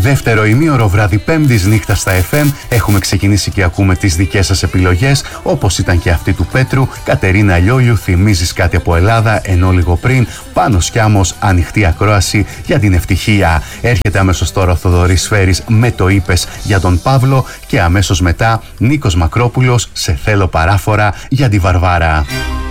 Δεύτερο ημίωρο βράδυ Πέμπτης νύχτα στα FM. Έχουμε ξεκινήσει και ακούμε τις δικές σας επιλογές, όπως ήταν και αυτή του Πέτρου. Κατερίνα Λιόλιου, θυμίζεις κάτι από Ελλάδα, ενώ λίγο πριν Πάνος Κιάμος, ανοιχτή ακρόαση για την ευτυχία. Έρχεται αμέσως τώρα ο Θοδωρής Σφαίρης με το είπες για τον Παύλο και αμέσως μετά Νίκος Μακρόπουλος, σε θέλω παράφορα για τη Βαρβάρα.